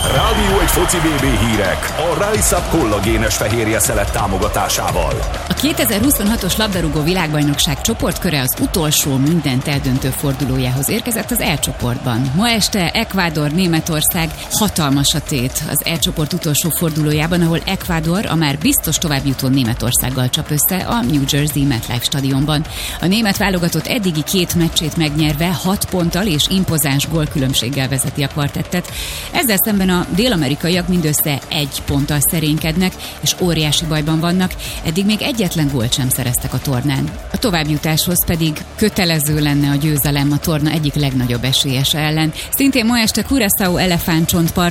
Rádió egy foci VB hírek a Rise Up kollagénes fehérje szelet támogatásával. A 2026-os labdarúgó világbajnokság csoportköre az utolsó mindent eldöntő fordulójához érkezett az E csoportban. Ma este Ecuador, Németország, hatalmas a tét az E csoport utolsó fordulójában, ahol Ecuador a már biztos továbbjutó Németországgal csap össze a New Jersey MetLife stadionban. A német válogatott eddigi 2 meccsét megnyerve 6 ponttal és impozáns gólkülönbséggel vezeti a kvartettet. Ezzel szemben a dél-amerikaiak mindössze 1 ponttal szerénykednek, és óriási bajban vannak, eddig még egyetlen gólt sem szereztek a tornán. A továbbjutáshoz pedig kötelező lenne a győzelem a torna egyik legnagyobb esélyese ellen. Szintén ma este Curaçao elefántcsontpart